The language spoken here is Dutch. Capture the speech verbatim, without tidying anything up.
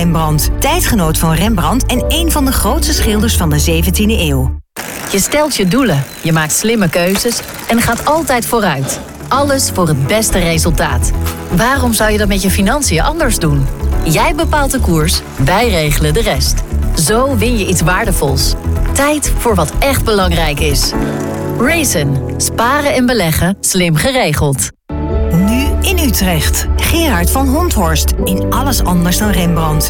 Rembrandt. Tijdgenoot van Rembrandt en een van de grootste schilders van de zeventiende eeuw. Je stelt je doelen, je maakt slimme keuzes en gaat altijd vooruit. Alles voor het beste resultaat. Waarom zou je dat met je financiën anders doen? Jij bepaalt de koers, wij regelen de rest. Zo win je iets waardevols. Tijd voor wat echt belangrijk is. Raisin. Sparen en beleggen slim geregeld. Nu in Utrecht. Gerard van Honthorst in Alles anders dan Rembrandt.